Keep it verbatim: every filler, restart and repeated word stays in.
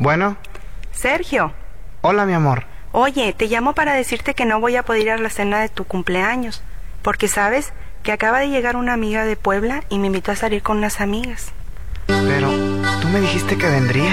Bueno. Sergio. Hola, mi amor. Oye, te llamo para decirte que no voy a poder ir a la cena de tu cumpleaños, porque sabes que acaba de llegar una amiga de Puebla y me invitó a salir con unas amigas. Pero tú me dijiste que vendría.